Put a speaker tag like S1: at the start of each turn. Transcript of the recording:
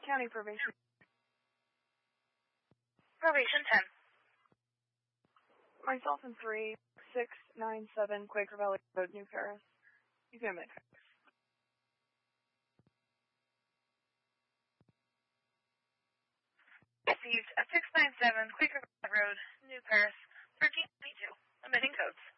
S1: County Probation.
S2: Probation 10.
S1: Myself and 3697 Quaker Valley Road, New Paris. Examine facts.
S2: Received at 697 Quaker Valley Road, New Paris, 1322. Omitting codes.